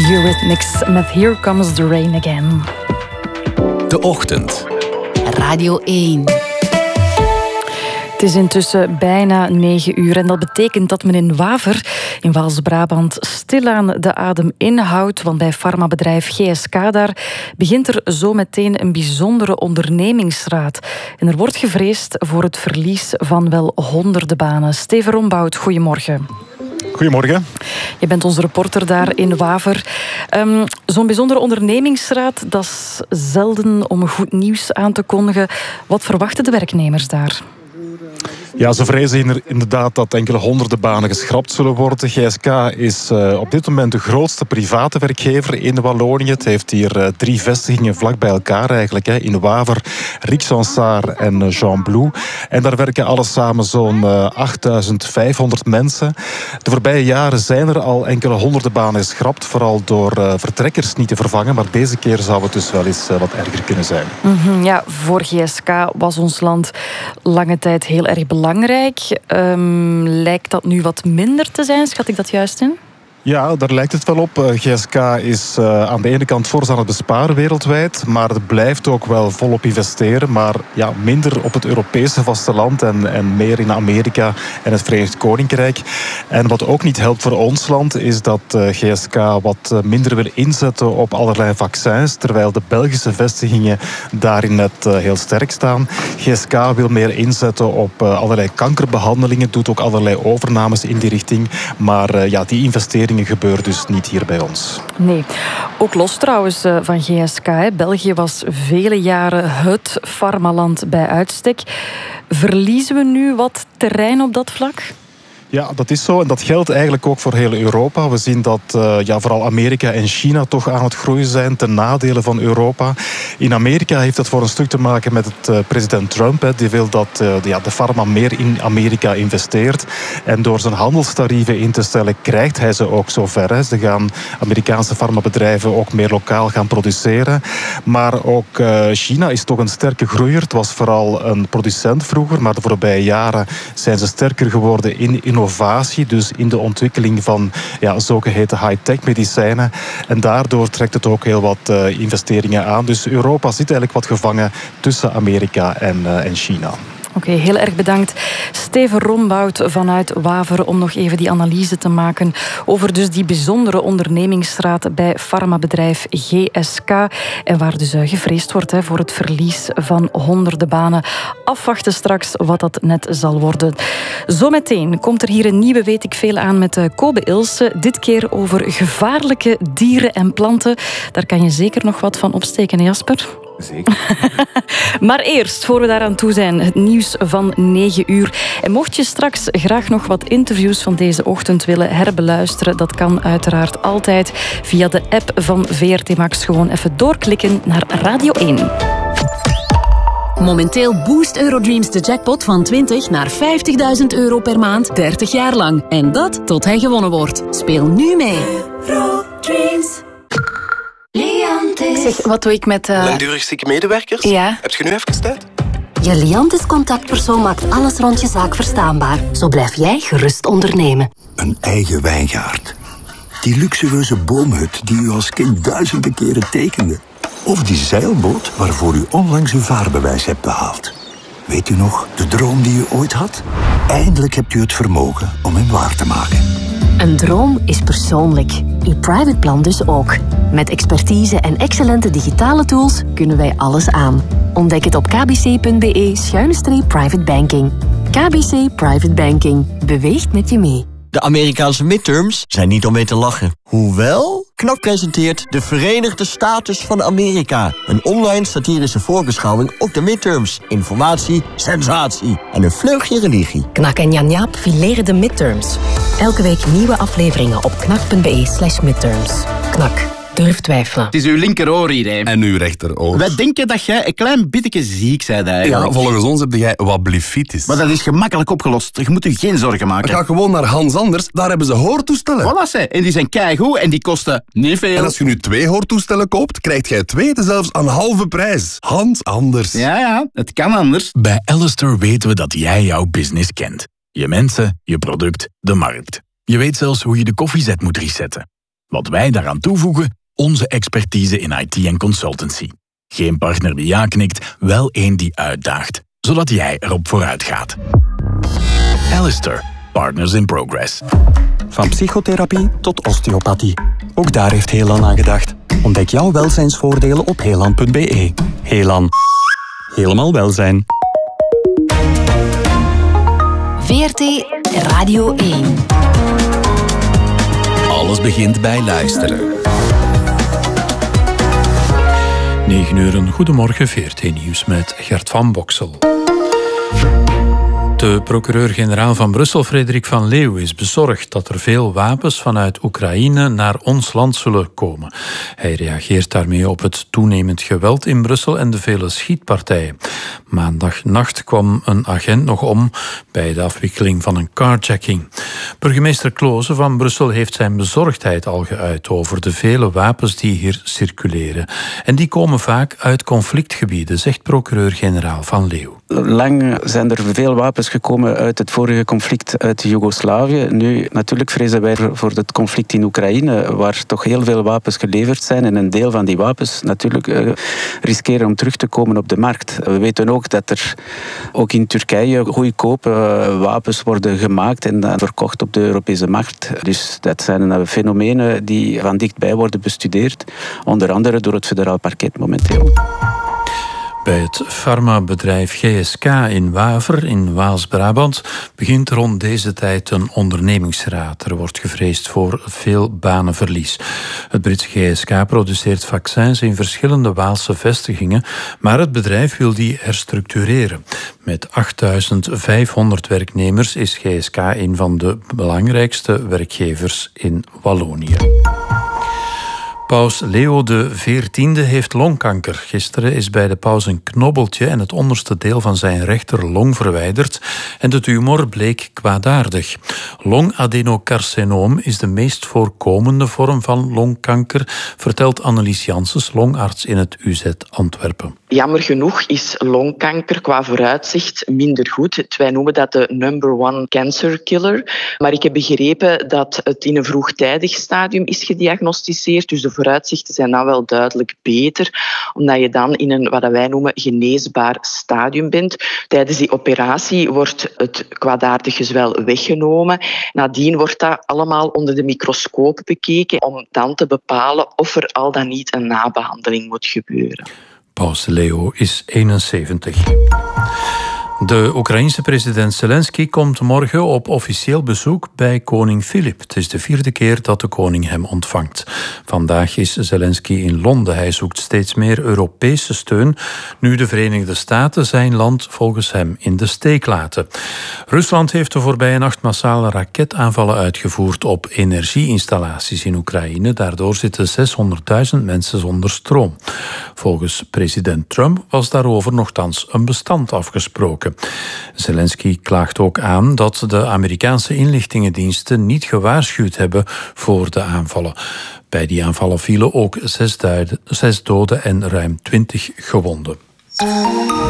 Eurythmics met Here Comes the Rain Again. De Ochtend. Radio 1. Het is intussen bijna 9 uur en dat betekent dat men in Waver, in Waals-Brabant, stilaan de adem inhoudt. Want bij farmabedrijf GSK daar begint er zo meteen een bijzondere ondernemingsraad. En er wordt gevreesd voor het verlies van wel honderden banen. Steven Rombout, goedemorgen. Goedemorgen. Je bent onze reporter daar in Waver. Zo'n bijzondere ondernemingsraad, dat is zelden om goed nieuws aan te kondigen. Wat verwachten de werknemers daar? Ja, ze vrezen inderdaad dat enkele honderden banen geschrapt zullen worden. GSK is op dit moment de grootste private werkgever in Wallonië. Het heeft hier 3 vestigingen vlak bij elkaar eigenlijk. In Waver, Rijkswansart en Jean-Blou. En daar werken alles samen zo'n 8500 mensen. De voorbije jaren zijn er al enkele honderden banen geschrapt. Vooral door vertrekkers niet te vervangen. Maar deze keer zou het dus wel eens wat erger kunnen zijn. Ja, voor GSK was ons land lange tijd heel erg belangrijk. Lijkt dat nu wat minder te zijn? Schat ik dat juist in? Ja, daar lijkt het wel op. GSK is aan de ene kant fors aan het besparen wereldwijd, maar het blijft ook wel volop investeren. Maar ja, minder op het Europese vasteland en meer in Amerika en het Verenigd Koninkrijk. En wat ook niet helpt voor ons land, is dat GSK wat minder wil inzetten op allerlei vaccins, terwijl de Belgische vestigingen daarin net heel sterk staan. GSK wil meer inzetten op allerlei kankerbehandelingen, doet ook allerlei overnames in die richting. Maar ja, die investeringen gebeuren dus niet hier bij ons. Nee. Ook los trouwens van GSK. België was vele jaren het farmaland bij uitstek. Verliezen we nu wat terrein op dat vlak? Ja, dat is zo. En dat geldt eigenlijk ook voor heel Europa. We zien dat vooral Amerika en China toch aan het groeien zijn ten nadele van Europa. In Amerika heeft dat voor een stuk te maken met president Trump. Die wil dat de farma meer in Amerika investeert. En door zijn handelstarieven in te stellen krijgt hij ze ook zover. Ze gaan Amerikaanse farmabedrijven ook meer lokaal gaan produceren. Maar ook China is toch een sterke groeier. Het was vooral een producent vroeger, maar de voorbije jaren zijn ze sterker geworden in innovatie, dus in de ontwikkeling van zogeheten high-tech medicijnen. En daardoor trekt het ook heel wat investeringen aan. Dus Europa zit eigenlijk wat gevangen tussen Amerika en China. Oké, heel erg bedankt. Steven Rombout vanuit Waver om nog even die analyse te maken over dus die bijzondere ondernemingsraad bij farmabedrijf GSK en waar dus gevreesd wordt voor het verlies van honderden banen. Afwachten straks wat dat net zal worden. Zometeen komt er hier een nieuwe Weet ik Veel aan met Kobe Ilse. Dit keer over gevaarlijke dieren en planten. Daar kan je zeker nog wat van opsteken, Jasper? Zeker. Maar eerst, voor we daaraan toe zijn, het nieuws van 9 uur. En mocht je straks graag nog wat interviews van deze ochtend willen herbeluisteren, dat kan uiteraard altijd via de app van VRT Max. Gewoon even doorklikken naar Radio 1. Momenteel boost Eurodreams de jackpot van 20 naar 50.000 euro per maand, 30 jaar lang. En dat tot hij gewonnen wordt. Speel nu mee. Eurodreams. Liantis. Zeg, wat doe ik met... Langdurig zieke medewerkers? Ja. Heb je nu even tijd? Je Liantis contactpersoon maakt alles rond je zaak verstaanbaar. Zo blijf jij gerust ondernemen. Een eigen wijngaard. Die luxueuze boomhut die u als kind duizenden keren tekende. Of die zeilboot waarvoor u onlangs uw vaarbewijs hebt behaald. Weet u nog, de droom die u ooit had? Eindelijk hebt u het vermogen om hem waar te maken. Een droom is persoonlijk. Uw private plan dus ook. Met expertise en excellente digitale tools kunnen wij alles aan. Ontdek het op kbc.be/private banking. KBC Private Banking. Beweegt met je mee. De Amerikaanse midterms zijn niet om mee te lachen. Hoewel, KNAK presenteert de Verenigde Staten van Amerika. Een online satirische voorbeschouwing op de midterms. Informatie, sensatie en een vleugje religie. Knak en Jan Jaap fileren de midterms. Elke week nieuwe afleveringen op knak.be/midterms. Knak. Durf twijfelen. Het is uw linkeroor hier, hè. En uw rechteroor. Wij denken dat jij een klein beetje ziek bent eigenlijk. Ja, volgens ons heb jij wat blefitis. Maar dat is gemakkelijk opgelost. Je moet je geen zorgen maken. Ga gewoon naar Hans Anders, daar hebben ze hoortoestellen. Voilà, ze. En die zijn keigoed en die kosten niet veel. En als je nu 2 hoortoestellen koopt, krijgt jij 2 zelfs aan halve prijs. Hans Anders. Ja, het kan anders. Bij Alistair weten we dat jij jouw business kent. Je mensen, je product, de markt. Je weet zelfs hoe je de koffiezet moet resetten. Wat wij daaraan toevoegen? Onze expertise in IT en consultancy. Geen partner die ja knikt, wel één die uitdaagt. Zodat jij erop vooruit gaat. Alistair, Partners in Progress. Van psychotherapie tot osteopathie. Ook daar heeft Helan aan gedacht. Ontdek jouw welzijnsvoordelen op helan.be. Helan. Helemaal welzijn. VRT Radio 1. Alles begint bij luisteren. 9 uur, een goedemorgen, VRT Nieuws met Gert van Boksel. De procureur-generaal van Brussel, Frederik van Leeuw, is bezorgd dat er veel wapens vanuit Oekraïne naar ons land zullen komen. Hij reageert daarmee op het toenemend geweld in Brussel en de vele schietpartijen. Maandagnacht kwam een agent nog om bij de afwikkeling van een carjacking. Burgemeester Kloze van Brussel heeft zijn bezorgdheid al geuit over de vele wapens die hier circuleren. En die komen vaak uit conflictgebieden, zegt procureur-generaal van Leeuw. Lang zijn er veel wapens gekomen uit het vorige conflict uit Joegoslavië. Nu, natuurlijk vrezen wij voor het conflict in Oekraïne, waar toch heel veel wapens geleverd zijn. En een deel van die wapens natuurlijk riskeren om terug te komen op de markt. We weten ook dat er ook in Turkije goedkope wapens worden gemaakt en dan verkocht op de Europese markt. Dus dat zijn fenomenen die van dichtbij worden bestudeerd. Onder andere door het federaal parket momenteel. Bij het farmabedrijf GSK in Waver, in Waals-Brabant, begint rond deze tijd een ondernemingsraad. Er wordt gevreesd voor veel banenverlies. Het Britse GSK produceert vaccins in verschillende Waalse vestigingen, maar het bedrijf wil die herstructureren. Met 8.500 werknemers is GSK een van de belangrijkste werkgevers in Wallonië. Paus Leo XIV heeft longkanker. Gisteren is bij de paus een knobbeltje en het onderste deel van zijn rechterlong verwijderd en de tumor bleek kwaadaardig. Longadenocarcinoom is de meest voorkomende vorm van longkanker, vertelt Annelies Janssens, longarts in het UZ Antwerpen. Jammer genoeg is longkanker qua vooruitzicht minder goed. Wij noemen dat de number one cancer killer. Maar ik heb begrepen dat het in een vroegtijdig stadium is gediagnosticeerd. Dus de vooruitzichten zijn dan wel duidelijk beter, omdat je dan in een wat wij noemen geneesbaar stadium bent. Tijdens die operatie wordt het kwaadaardig gezwel weggenomen. Nadien wordt dat allemaal onder de microscoop bekeken om dan te bepalen of er al dan niet een nabehandeling moet gebeuren. Paus Leo is 71. De Oekraïense president Zelensky komt morgen op officieel bezoek bij koning Filip. Het is de 4e keer dat de koning hem ontvangt. Vandaag is Zelensky in Londen. Hij zoekt steeds meer Europese steun, nu de Verenigde Staten zijn land volgens hem in de steek laten. Rusland heeft de voorbije nacht massale raketaanvallen uitgevoerd op energieinstallaties in Oekraïne. Daardoor zitten 600.000 mensen zonder stroom. Volgens president Trump was daarover nochtans een bestand afgesproken. Zelensky klaagt ook aan dat de Amerikaanse inlichtingendiensten niet gewaarschuwd hebben voor de aanvallen. Bij die aanvallen vielen ook 6 doden en ruim 20 gewonden.